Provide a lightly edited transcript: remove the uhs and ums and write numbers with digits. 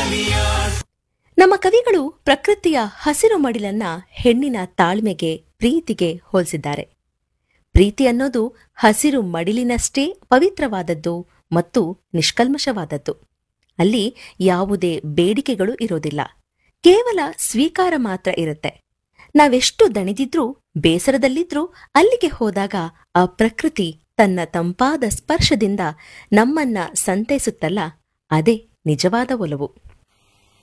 ನಮ್ಮ ಕವಿಗಳು ಪ್ರಕೃತಿಯ ಹಸಿರು ಮಡಿಲನ್ನ ಹೆಣ್ಣಿನ ತಾಳ್ಮೆಗೆ, ಪ್ರೀತಿಗೆ ಹೋಲಿಸಿದ್ದಾರೆ. ಪ್ರೀತಿ ಅನ್ನೋದು ಹಸಿರು ಮಡಿಲಿನಷ್ಟೇ ಪವಿತ್ರವಾದದ್ದು ಮತ್ತು ನಿಷ್ಕಲ್ಮಶವಾದದ್ದು. ಅಲ್ಲಿ ಯಾವುದೇ ಬೇಡಿಕೆಗಳು ಇರೋದಿಲ್ಲ, ಕೇವಲ ಸ್ವೀಕಾರ ಮಾತ್ರ ಇರುತ್ತೆ. ನಾವೆಷ್ಟು ದಣಿದಿದ್ರೂ, ಬೇಸರದಲ್ಲಿದ್ರೂ ಅಲ್ಲಿಗೆ ಹೋದಾಗ ಆ ಪ್ರಕೃತಿ ತನ್ನ ತಂಪಾದ ಸ್ಪರ್ಶದಿಂದ ನಮ್ಮನ್ನ ಸಂತೈಸುತ್ತಲ್ಲ, ಅದೇ ನಿಜವಾದ ಒಲವು.